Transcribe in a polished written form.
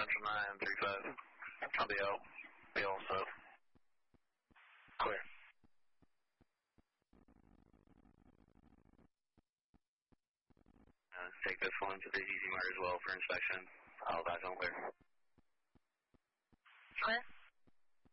Central 935. I'll be out. Be all set. Clear. Take this one to the Easy Mart as well for inspection. I'll back on clear. Clear.